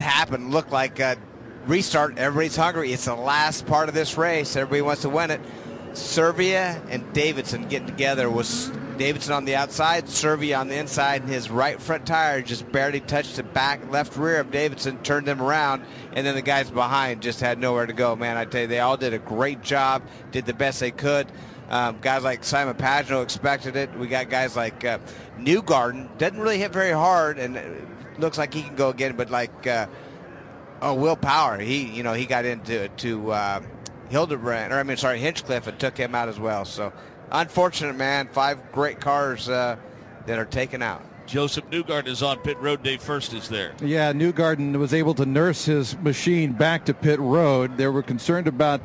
happened. Looked like a restart. Everybody's hungry. It's the last part of this race. Everybody wants to win it. Servia and Davidson getting together. Was Davidson on the outside, Servia on the inside, and his right front tire just barely touched the back left rear of Davidson, turned them around, and then the guys behind just had nowhere to go. Man, I tell you, they all did a great job, did the best they could. Guys like Simon Pagenaud expected it. We got guys like Newgarden, doesn't really hit very hard, and looks like he can go again, but like Will Power, he got into Hinchcliffe, and took him out as well. So unfortunate, man. 5 great cars that are taken out. Joseph Newgarden is on pit road. Dave First is there. Yeah, Newgarden was able to nurse his machine back to pit road. They were concerned about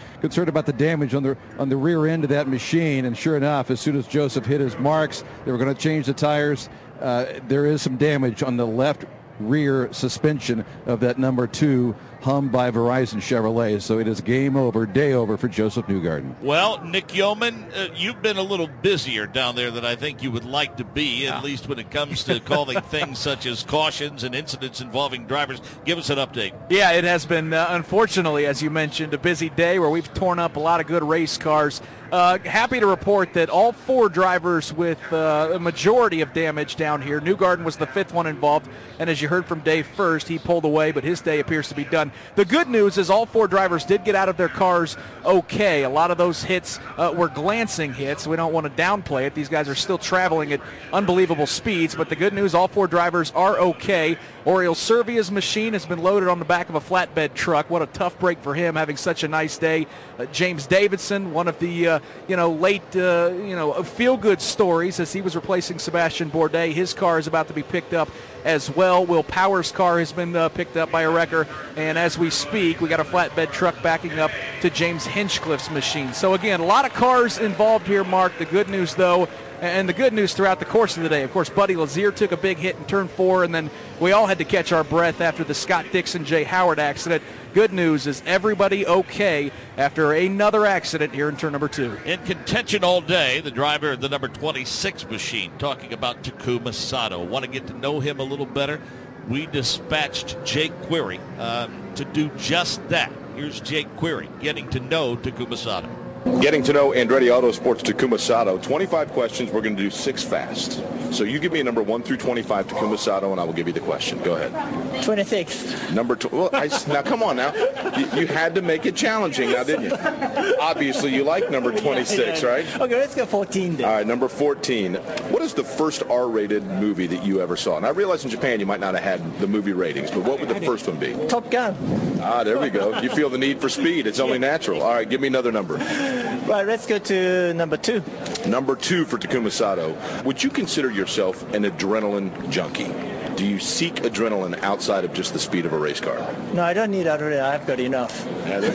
the damage on the rear end of that machine, and sure enough, as soon as Joseph hit his marks, they were going to change the tires. There is some damage on the left rear suspension of that number 2 Hum by Verizon Chevrolet. So it is game over, day over for Joseph Newgarden. Well, Nick Yeoman, you've been a little busier down there than I think you would like to be, at least when it comes to calling things such as cautions and incidents involving drivers. Give us an update. Yeah, it has been, unfortunately, as you mentioned, a busy day where we've torn up a lot of good race cars. Happy to report that all 4 drivers with a majority of damage down here. Newgarden was the 5th one involved, and as you heard from Dave First, he pulled away, but his day appears to be done. The good news is all 4 drivers did get out of their cars okay. A lot of those hits were glancing hits. We don't want to downplay it. These guys are still traveling at unbelievable speeds, but the good news, all 4 drivers are okay. Oriol Servia's machine has been loaded on the back of a flatbed truck. What a tough break for him, having such a nice day. James Davidson, one of the late feel-good stories, as he was replacing Sebastian Bourdais. His car is about to be picked up as well. Will Power's car has been picked up by a wrecker, and as we speak, we got a flatbed truck backing up to James Hinchcliffe's machine. So again, a lot of cars involved here, Mark. The good news, though, and the good news throughout the course of the day, of course, Buddy Lazier took a big hit in turn 4, and then we all had to catch our breath after the Scott Dixon Jay Howard accident. Good news is everybody okay after another accident here in turn number 2. In contention all day, the driver of the number 26 machine, talking about Takuma Sato. Want to get to know him a little better? We dispatched Jake Query to do just that. Here's Jake Query getting to know Takuma Sato. Getting to know Andretti Autosports Takuma Sato. 25 questions. We're going to do 6 fast. So you give me a number 1 through 25, Takuma Sato, and I will give you the question. Go ahead. 26. Number 2. Well, now, come on now. You had to make it challenging now, didn't you? Obviously, you like number 26, right? Okay, let's go 14 then. All right, number 14. What is the first R-rated movie that you ever saw? And I realize in Japan you might not have had the movie ratings, but what would the first one be? Top Gun. Ah, there we go. You feel the need for speed. It's only natural. All right, give me another number. Right, let's go to number 2. Number 2 for Takuma Sato. Would you consider yourself an adrenaline junkie? Do you seek adrenaline outside of just the speed of a race car? No, I don't need adrenaline. I've got enough.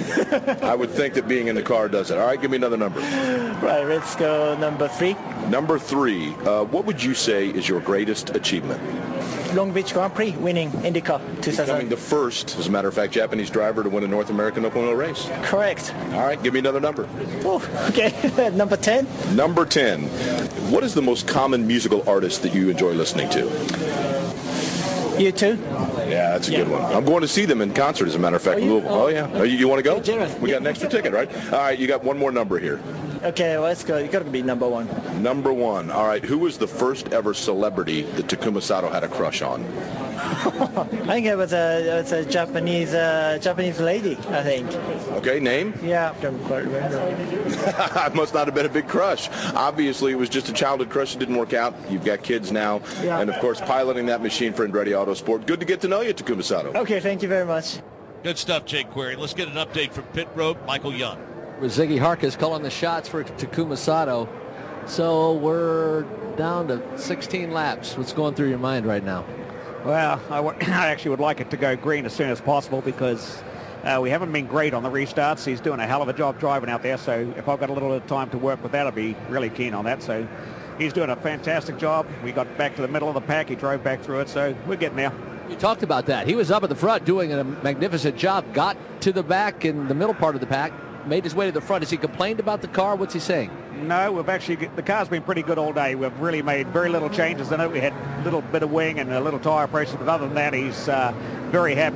I would think that being in the car does it. All right, give me another number. Right, let's go number 3. Number 3. What would you say is your greatest achievement? Long Beach Grand Prix, winning IndyCar 2000. Becoming the first, as a matter of fact, Japanese driver to win a North American open wheel race. Correct. All right, give me another number. Oh, okay. Number 10. Number 10. What is the most common musical artist that you enjoy listening to? U2. Yeah, that's a good one. I'm going to see them in concert, as a matter of fact, in Louisville. Oh, yeah. You want to go? We got an extra ticket, right? All right, you got one more number here. Okay, well, let's go. You got to be number 1. Number 1. All right, who was the first ever celebrity that Takuma Sato had a crush on? I think it was a Japanese lady, I think. Okay, name? Yeah, don't quite remember. I must not have been a big crush. Obviously, it was just a childhood crush that didn't work out. You've got kids now. Yeah. And, of course, piloting that machine for Andretti Autosport. Good to get to know you, Takuma Sato. Okay, thank you very much. Good stuff, Jake Query. Let's get an update from pit road. Michael Young. Ziggy Harkus calling the shots for Takuma Sato. So we're down to 16 laps. What's going through your mind right now? Well, I actually would like it to go green as soon as possible because we haven't been great on the restarts. He's doing a hell of a job driving out there. So if I've got a little bit of time to work with that, I'd be really keen on that. So he's doing a fantastic job. We got back to the middle of the pack. He drove back through it. So we're getting there. You talked about that. He was up at the front doing a magnificent job. Got to the back in the middle part of the pack. Made his way to the front. Has he complained about the car? What's he saying? No, the car's been pretty good all day. We've really made very little changes in it. We had a little bit of wing and a little tire pressure, but other than that, he's very happy.